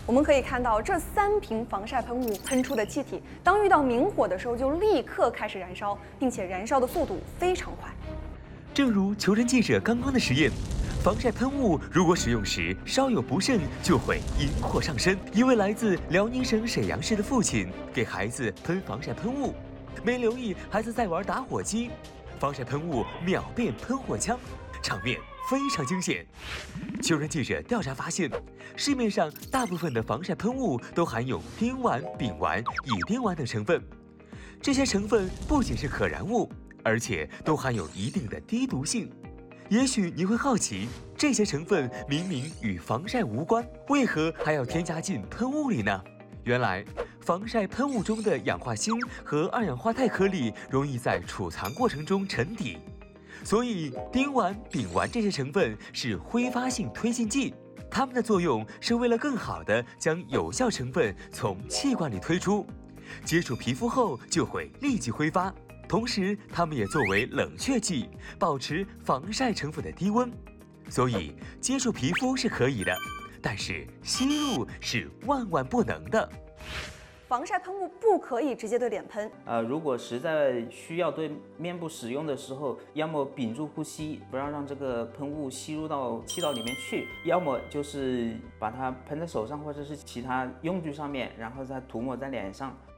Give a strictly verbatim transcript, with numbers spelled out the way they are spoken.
我们可以看到，这三瓶防晒喷雾喷出的气体，当遇到明火的时候，就立刻开始燃烧，并且燃烧的速度非常快。 正如求真记者刚刚的实验，防晒喷雾如果使用时稍有不慎，就会引火上身。一位来自辽宁省沈阳市的父亲给孩子喷防晒喷雾，没留意孩子在玩打火机，防晒喷雾秒变喷火枪，场面非常惊险。求真记者调查发现，市面上大部分的防晒喷雾都含有丁烷、丙烷、乙丁烷等成分，这些成分不仅是可燃物，而且都含有一定的低毒性。也许你会好奇，这些成分明明与防晒无关，为何还要添加进喷雾里呢？原来，防晒喷雾中的氧化锌和二氧化钛颗粒容易在储藏过程中沉底，所以丁烷、丙烷这些成分是挥发性推进剂，它们的作用是为了更好地将有效成分从气管里推出，接触皮肤后就会立即挥发。同时，它们也作为冷却剂，保持防晒成分的低温，所以接触皮肤是可以的，但是吸入是万万不能的。 防晒喷雾不可以直接对脸喷。 呃，如果实在需要对面部使用的时候，要么屏住呼吸，不要让这个喷雾吸入到气道里面去；要么就是把它喷在手上或者是其他用具上面，然后再涂抹在脸上，